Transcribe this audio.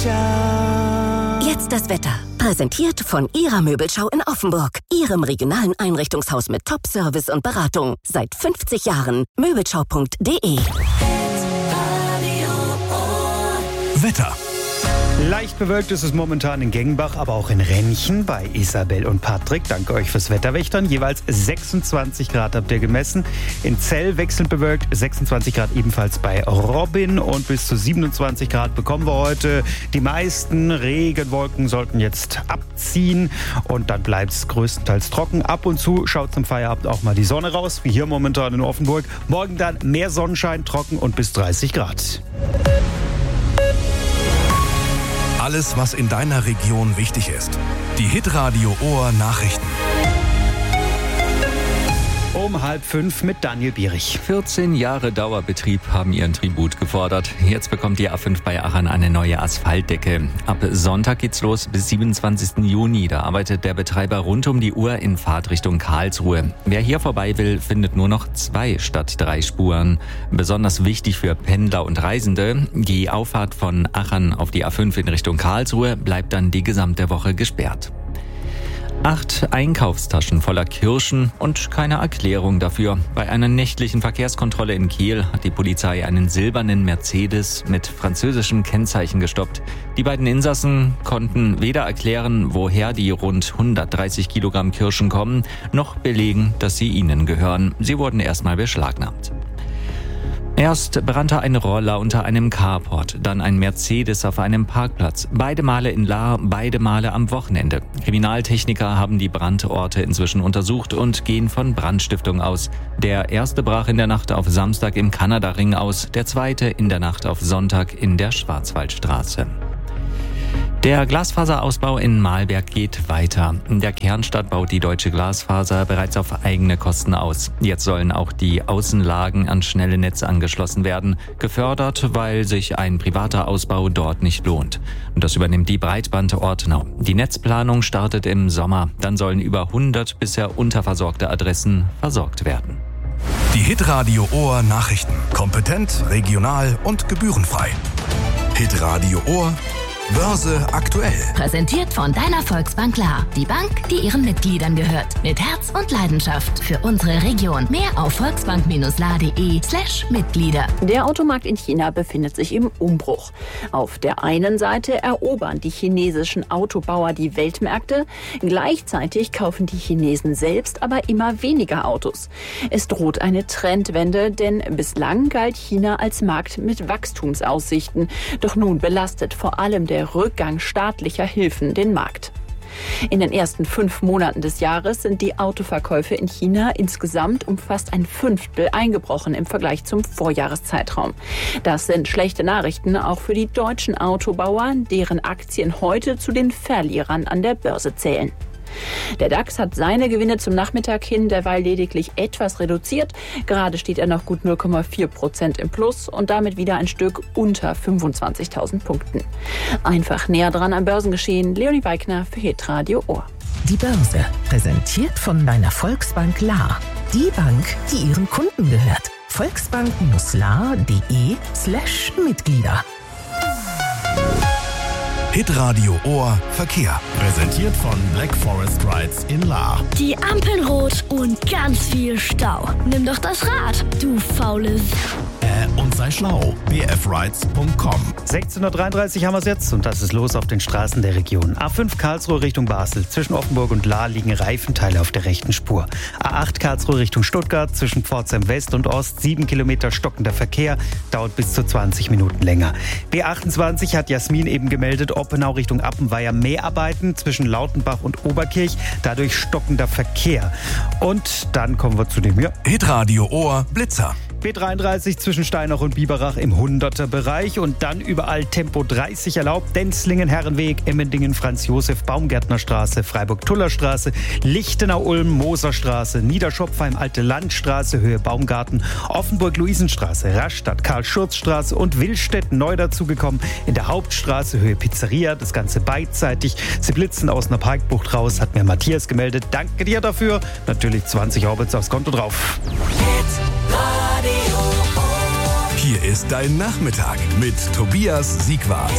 Jetzt das Wetter. Präsentiert von Ihrer Möbelschau in Offenburg. Ihrem regionalen Einrichtungshaus mit Top-Service und Beratung. Seit 50 Jahren. Möbelschau.de. Wetter. Leicht bewölkt ist es momentan in Gengenbach, aber auch in Renchen bei Isabel und Patrick. Danke euch fürs Wetterwächtern. Jeweils 26 Grad habt ihr gemessen. In Zell wechselnd bewölkt, 26 Grad ebenfalls bei Robin und bis zu 27 Grad bekommen wir heute. Die meisten Regenwolken sollten jetzt abziehen und dann bleibt es größtenteils trocken. Ab und zu schaut zum Feierabend auch mal die Sonne raus, wie hier momentan in Offenburg. Morgen dann mehr Sonnenschein, trocken und bis 30 Grad. Alles, was in deiner Region wichtig ist. Die Hitradio Ohr Nachrichten. Um 4:30 mit Daniel Bierich. 14 Jahre Dauerbetrieb haben ihren Tribut gefordert. Jetzt bekommt die A5 bei Aachen eine neue Asphaltdecke. Ab Sonntag geht's los bis 27. Juni. Da arbeitet der Betreiber rund um die Uhr in Fahrtrichtung Karlsruhe. Wer hier vorbei will, findet nur noch 2 statt 3 Spuren. Besonders wichtig für Pendler und Reisende. Die Auffahrt von Aachen auf die A5 in Richtung Karlsruhe bleibt dann die gesamte Woche gesperrt. 8 Einkaufstaschen voller Kirschen und keine Erklärung dafür. Bei einer nächtlichen Verkehrskontrolle in Kiel hat die Polizei einen silbernen Mercedes mit französischem Kennzeichen gestoppt. Die beiden Insassen konnten weder erklären, woher die rund 130 Kilogramm Kirschen kommen, noch belegen, dass sie ihnen gehören. Sie wurden erstmal beschlagnahmt. Erst brannte ein Roller unter einem Carport, dann ein Mercedes auf einem Parkplatz. Beide Male in Lahr, beide Male am Wochenende. Kriminaltechniker haben die Brandorte inzwischen untersucht und gehen von Brandstiftung aus. Der erste brach in der Nacht auf Samstag im Kanada-Ring aus, der zweite in der Nacht auf Sonntag in der Schwarzwaldstraße. Der Glasfaserausbau in Mahlberg geht weiter. In der Kernstadt baut die Deutsche Glasfaser bereits auf eigene Kosten aus. Jetzt sollen auch die Außenlagen an schnelle Netze angeschlossen werden. Gefördert, weil sich ein privater Ausbau dort nicht lohnt. Und das übernimmt die Breitband Ortenau. Die Netzplanung startet im Sommer. Dann sollen über 100 bisher unterversorgte Adressen versorgt werden. Die Hitradio Ohr Nachrichten. Kompetent, regional und gebührenfrei. Hitradio Ohr Börse aktuell. Präsentiert von deiner Volksbank Lahr. Die Bank, die ihren Mitgliedern gehört. Mit Herz und Leidenschaft für unsere Region. Mehr auf volksbank-lahr.de/Mitglieder. Der Automarkt in China befindet sich im Umbruch. Auf der einen Seite erobern die chinesischen Autobauer die Weltmärkte. Gleichzeitig kaufen die Chinesen selbst aber immer weniger Autos. Es droht eine Trendwende, denn bislang galt China als Markt mit Wachstumsaussichten. Doch nun belastet vor allem der Rückgang staatlicher Hilfen den Markt. In den ersten 5 Monaten des Jahres sind die Autoverkäufe in China insgesamt um fast ein Fünftel eingebrochen im Vergleich zum Vorjahreszeitraum. Das sind schlechte Nachrichten auch für die deutschen Autobauer, deren Aktien heute zu den Verlierern an der Börse zählen. Der DAX hat seine Gewinne zum Nachmittag hin derweil lediglich etwas reduziert. Gerade steht er noch gut 0,4% im Plus und damit wieder ein Stück unter 25.000 Punkten. Einfach näher dran am Börsengeschehen. Leonie Weigner für Hitradio Ohr. Die Börse, präsentiert von deiner Volksbank Lahr. Die Bank, die ihren Kunden gehört. Volksbank-lahr.de/Mitglieder. Hitradio Ohr Verkehr. Präsentiert von Black Forest Rides in Lahr. Die Ampeln rot und ganz viel Stau. Nimm doch das Rad, du faules. Und sei schlau. bfrides.com. 16:33 haben wir es jetzt und das ist los auf den Straßen der Region. A5 Karlsruhe Richtung Basel. Zwischen Offenburg und Lahr liegen Reifenteile auf der rechten Spur. A8 Karlsruhe Richtung Stuttgart. Zwischen Pforzheim West und Ost 7 Kilometer stockender Verkehr. Dauert bis zu 20 Minuten länger. B28 hat Jasmin eben gemeldet. Oppenau Richtung Appenweier Mäharbeiten zwischen Lautenbach und Oberkirch. Dadurch stockender Verkehr. Und dann kommen wir zu dem hier. Hitradio Ohr Blitzer. B33 zwischen Steinach und Biberach im 100er-Bereich und dann überall Tempo 30 erlaubt. Denzlingen, Herrenweg, Emmendingen, Franz-Josef, Baumgärtnerstraße, Freiburg-Tullerstraße, Lichtenau-Ulm, Moserstraße, Niederschopfheim, Alte Landstraße, Höhe Baumgarten, Offenburg-Luisenstraße, Rastatt, Karl-Schurz-Straße und Willstedt neu dazugekommen. In der Hauptstraße, Höhe Pizzeria, das Ganze beidseitig. Sie blitzen aus einer Parkbucht raus, hat mir Matthias gemeldet. Danke dir dafür. Natürlich 20 Orbits aufs Konto drauf. Hier ist dein Nachmittag mit Tobias Siegwart.